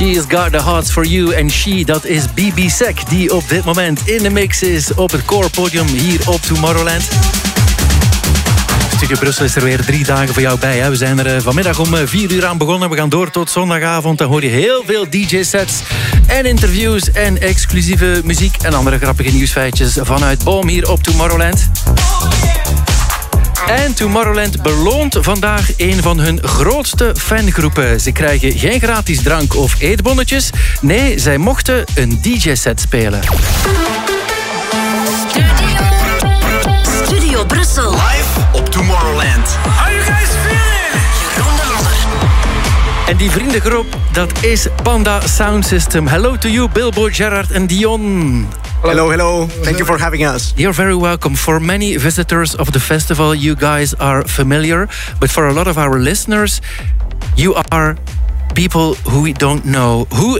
She's got the hearts for you. En she, dat is Bibi Sek, die op dit moment in de mix is op het Core Podium hier op Tomorrowland. Studio Brussel is er weer 3 dagen voor jou bij. Hè? We zijn er vanmiddag om 4 uur aan begonnen. We gaan door tot zondagavond. Dan hoor je heel veel DJ-sets en interviews en exclusieve muziek en andere grappige nieuwsfeitjes vanuit Boom hier op Tomorrowland. En Tomorrowland beloont vandaag een van hun grootste fangroepen. Ze krijgen geen gratis drank of eetbonnetjes. Nee, zij mochten een DJ-set spelen. Studio Brussel. Live op Tomorrowland. Are you guys feeling? Jeroen de Lodder. En die vriendengroep, dat is Panda Sound System. Hello to you, Bilbo, Gerard en Dion. Hello, hello. Thank you for having us. You're very welcome. For many visitors of the festival, you guys are familiar. But for a lot of our listeners, you are people who we don't know. Who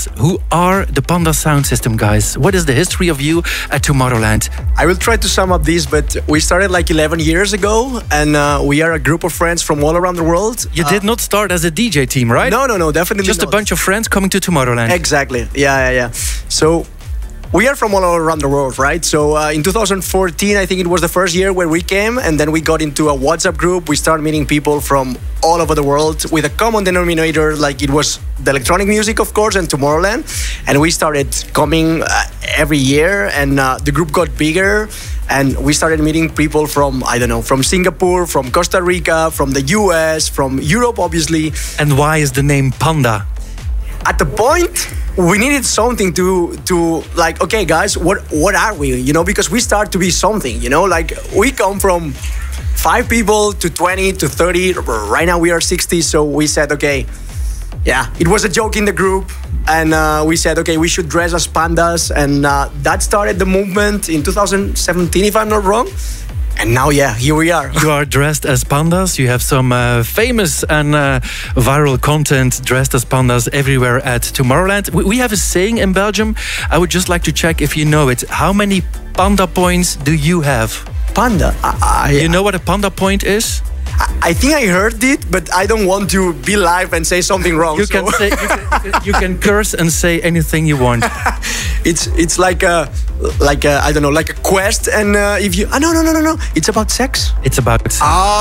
are the Panda Sound System guys? What is the history of you at Tomorrowland? I will try to sum up this, but we started like 11 years ago, and we are a group of friends from all around the world. You did not start as a DJ team, right? No, definitely Just not. a bunch of friends coming to Tomorrowland. Exactly. Yeah. So we are from all around the world, right? So in 2014, I think it was the first year where we came, and then we got into a WhatsApp group. We started meeting people from all over the world with a common denominator, like it was the electronic music, of course, and Tomorrowland. And we started coming every year, and the group got bigger. And we started meeting people from, I don't know, from Singapore, from Costa Rica, from the US, from Europe, obviously. And why is the name Panda? At the point, we needed something to like, okay, guys, what are we? You know, because we start to be something, you know, like we come from 5 people to 20 to 30. Right now we are 60. So we said, okay, yeah, it was a joke in the group. And we said, okay, we should dress as pandas. And that started the movement in 2017, if I'm not wrong. And now, yeah, here we are. You are dressed as pandas. You have some famous and viral content dressed as pandas everywhere at Tomorrowland. We have a saying in Belgium. I would just like to check if you know it. How many panda points do you have? Panda? You know what a panda point is? I think I heard it, but I don't want to be live and say something wrong. You can say you can curse and say anything you want. It's like a I don't know, like a quest. And if you no, it's about sex. It's about sex.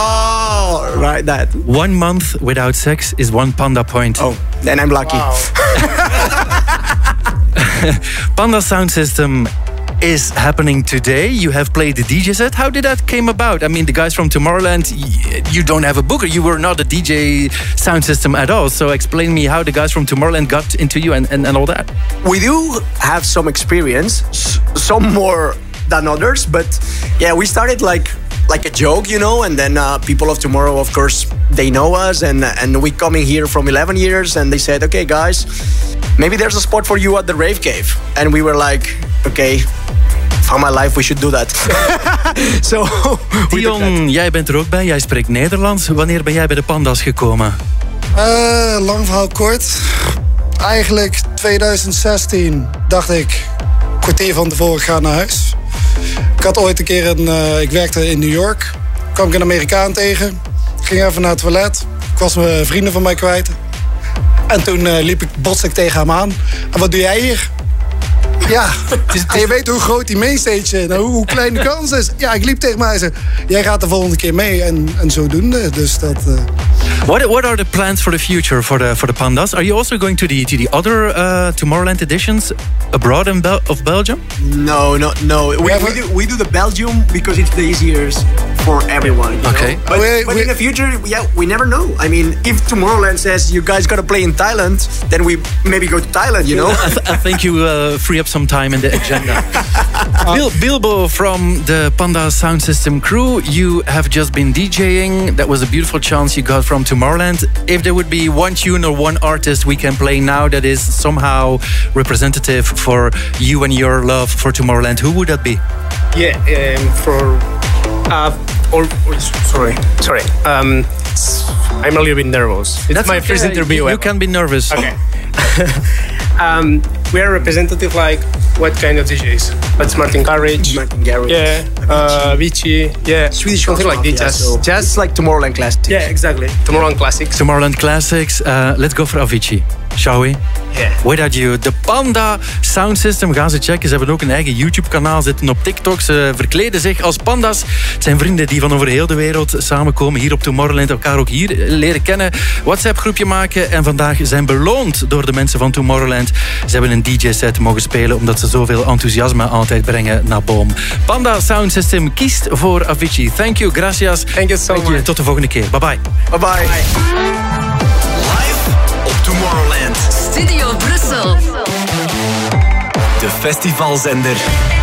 Oh, right, that 1 month without sex is 1 panda point. Oh, then I'm lucky. Wow. Panda Sound System is happening today. You have played the DJ set. How did that came about? I mean, the guys from Tomorrowland, you don't have a booker. You were not a DJ Sound System at all. So explain me how the guys from Tomorrowland got into you and all that. We do have some experience, some more than others, but yeah, we started like a joke, you know, and then people of Tomorrow, of course, they know us, and we coming here from 11 years, and they said, okay, guys, maybe there's a spot for you at the Rave Cave. And we were like, okay, van my life, we should do that. So, Dion, jij bent er ook bij. Jij spreekt Nederlands. Wanneer ben jij bij de Panda's gekomen? Lang verhaal kort. Eigenlijk 2016 dacht ik, een kwartier van tevoren, ik ga naar huis. Ik had ooit een keer ik werkte in New York. Kwam ik een Amerikaan tegen. Ging even naar het toilet. Ik was mijn vrienden van mij kwijt. En toen botste ik tegen hem aan. En wat doe jij hier? Ja, en je weet hoe groot die mainstage is en hoe klein de kans is. Ja, ik liep tegen mij en zei, jij gaat de volgende keer mee. En zodoende, dus dat... What are the plans for the future for the Pandas? Are you also going to the other Tomorrowland editions abroad of Belgium? No. We do the Belgium because it's the easiest for everyone. You okay. Know? But in the future, yeah, we never know. I mean, if Tomorrowland says you guys got to play in Thailand, then we maybe go to Thailand, you know? I think you free up some time in the agenda. Bilbo from the Panda Sound System crew, you have just been DJing. That was a beautiful chance you got from Tomorrowland. If there would be one tune or one artist we can play now that is somehow representative for you and your love for Tomorrowland, who would that be? Yeah, sorry. I'm a little bit nervous. It's That's my okay. first interview. You can be nervous. Okay. We are representative, like what kind of DJs? That's Martin Garrix. Yeah. Avicii. Yeah. Swedish something like this. Just like Tomorrowland Classics. Yeah, exactly. Tomorrowland Classics. Tomorrowland Classics. Let's go for Avicii. shall we? Yeah. Without You. De Panda Sound System, gaan ze checken. Ze hebben ook een eigen YouTube-kanaal, zitten op TikTok. Ze verkleden zich als panda's. Het zijn vrienden die van over heel de wereld samenkomen hier op Tomorrowland, elkaar ook hier leren kennen, WhatsApp-groepje maken en vandaag zijn beloond door de mensen van Tomorrowland. Ze hebben een DJ-set mogen spelen omdat ze zoveel enthousiasme altijd brengen naar boom. Panda Sound System kiest voor Avicii. Thank you, gracias. Thank you so much. Tot de volgende keer. Bye-bye. Bye-bye. Live op Tomorrowland. Studio Brussel. De festivalzender